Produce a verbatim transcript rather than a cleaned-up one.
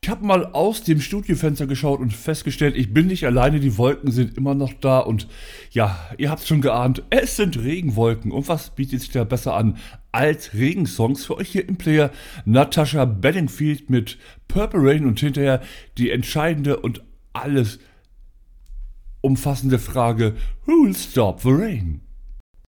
Ich habe mal aus dem Studiofenster geschaut und festgestellt, ich bin nicht alleine, die Wolken sind immer noch da und ja, ihr habt schon geahnt, es sind Regenwolken. Und was bietet sich da besser an als Regensongs für euch hier im Player? Natasha Bedingfield mit Purple Rain und hinterher die entscheidende und alles umfassende Frage: Who'll stop the rain?